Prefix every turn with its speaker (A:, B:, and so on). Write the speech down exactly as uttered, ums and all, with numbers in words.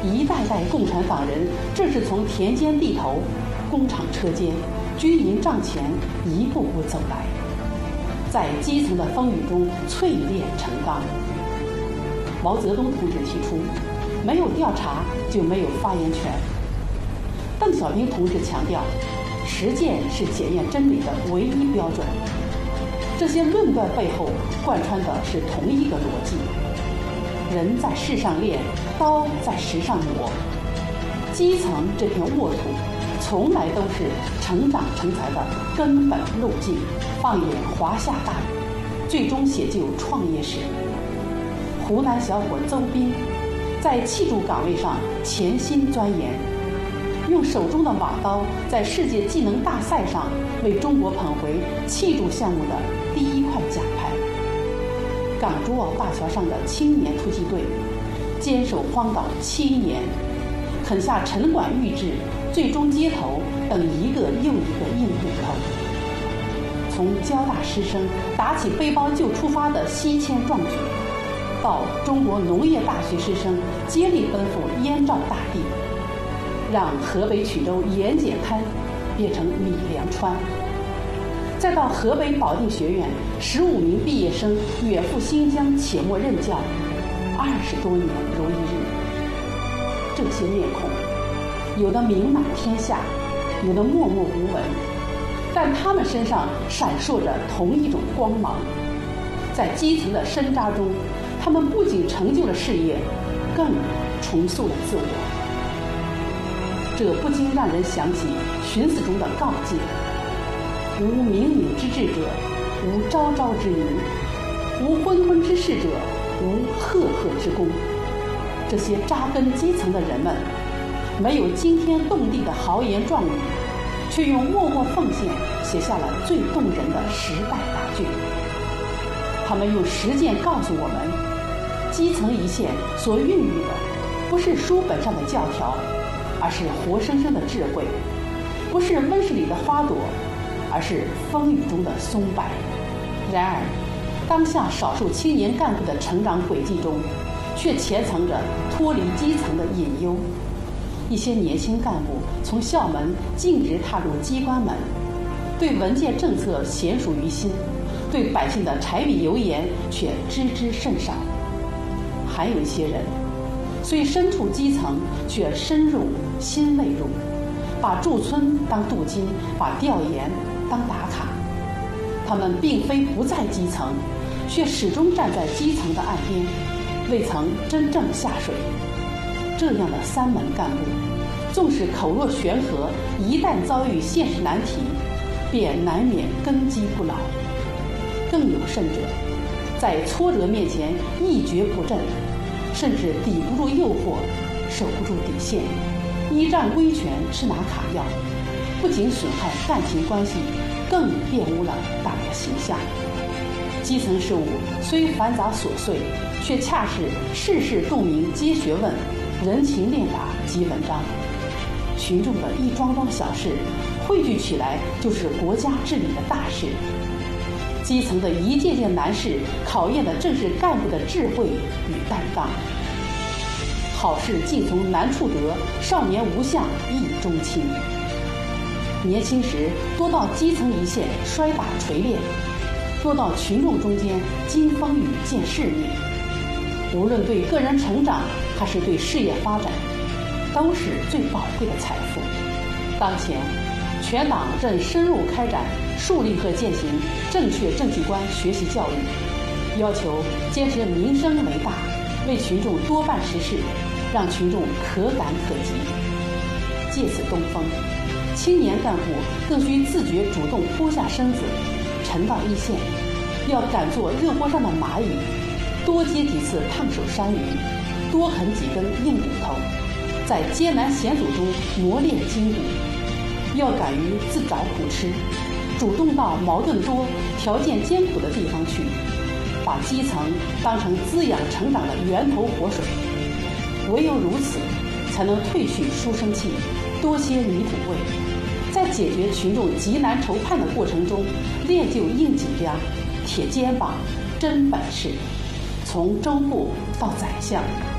A: 一代代共产党人正是从田间地头、工厂车间、军营帐前一步步走来，在基层的风雨中淬炼成钢。毛泽东同志提出，没有调查就没有发言权。邓小平同志强调，实践是检验真理的唯一标准。这些论断背后贯穿的是同一个逻辑：人在世上练，刀在石上磨。基层这片沃土，从来都是成长成才的根本路径。放眼华夏大地，最终写就创业史。湖南小伙邹斌，在砌筑岗位上潜心钻研，用手中的瓦刀在世界技能大赛上为中国捧回砌筑项目的第一块奖牌。港珠澳大桥上的青年突击队，坚守荒岛七年，啃下城管预制、最终街头等一个又一个硬骨头。从交大师生打起背包就出发的西迁壮举，到中国农业大学师生接力奔赴燕赵大地，让河北曲周盐碱滩变成米粮川，再到河北保定学院十五名毕业生远赴新疆且末任教，二十多年如一日。这些面孔，有的名满天下，有的默默无闻，但他们身上闪烁着同一种光芒。在基层的深扎中，他们不仅成就了事业，更重塑了自我。这不禁让人想起荀子中的告诫：无冥冥之志者，无昭昭之名；无昏昏之事者，无赫赫之功。这些扎根基层的人们，没有惊天动地的豪言壮语，却用默默奉献写下了最动人的时代大卷。他们用实践告诉我们，基层一线所孕育的不是书本上的教条，而是活生生的智慧；不是温室里的花朵，而是风雨中的松柏。然而，当下少数青年干部的成长轨迹中，却潜藏着脱离基层的隐忧。一些年轻干部从校门径直踏入机关门，对文件政策娴熟于心，对百姓的柴米油盐却知之甚少。还有一些人，虽身处基层，却深入心未入，把驻村当镀金，把调研当打卡。他们并非不在基层，却始终站在基层的岸边，未曾真正下水。这样的三门干部，纵使口若悬河，一旦遭遇现实难题，便难免根基不牢。更有甚者，在挫折面前一蹶不振，甚至抵不住诱惑，守不住底线，依仗威权吃拿卡要，不仅损害干情关系，更玷污了党的形象。基层事务虽繁杂琐碎，却恰是事事洞明皆学问，人情练达即文章。群众的一桩桩小事，汇聚起来就是国家治理的大事。基层的一件件难事，考验的正是干部的智慧与担当。好事尽从难处得，少年无相意中亲。年轻时多到基层一线摔打锤炼，多到群众中间经风雨见世面。无论对个人成长还是对事业发展，都是最宝贵的财富。当前，全党正深入开展树立和践行正确政绩观学习教育，要求坚持民生为大，为群众多办实事，让群众可感可及。借此东风，青年干部更需自觉主动脱下身子，沉到一线，要敢做热锅上的蚂蚁，多接几次烫手山芋，多啃几根硬骨头，在艰难险阻中磨练筋骨。要敢于自找苦吃，主动到矛盾多、条件艰苦的地方去，把基层当成滋养成长的源头活水。唯有如此，才能褪去书生气，多些泥土味，在解决群众急难愁盼的过程中，练就硬脊梁、铁肩膀、真本事，从州部到宰相。